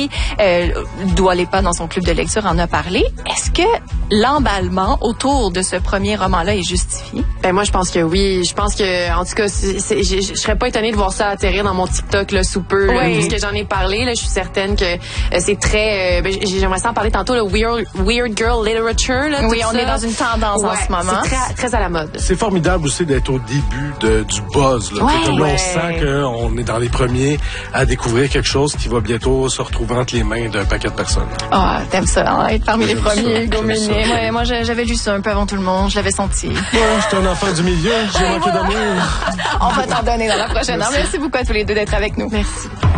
écrit. Dua Lipa, dans son club de lecture, en a parlé. Est-ce que l'emballement autour de ce premier roman-là est justifié? Ben moi, je pense que oui. Je pense que, en tout cas, je serais pas étonnée de voir ça atterrir dans mon TikTok là, sous peu. Là, puisque j'en ai parlé, là, je suis certaine que c'est très... j'aimerais ça en parler tantôt, le weird girl literature. Là, oui, on est dans une tendance en ce moment. C'est très, très à la mode. C'est formidable aussi d'être au début du buzz. Là. Comme là, on sent qu'on est dans les premiers à découvrir quelque chose qui va bientôt se retrouver entre les mains d'un paquet de personnes. Ah, t'aimes ça, hein, être parmi les premiers, Hugo Meunier. Moi, j'avais lu ça un peu avant tout le monde. Je l'avais senti. J'étais un enfant du milieu. J'ai manqué d'amour. On va t'en donner dans la prochaine heure. Merci beaucoup à tous les deux d'être avec nous. Merci.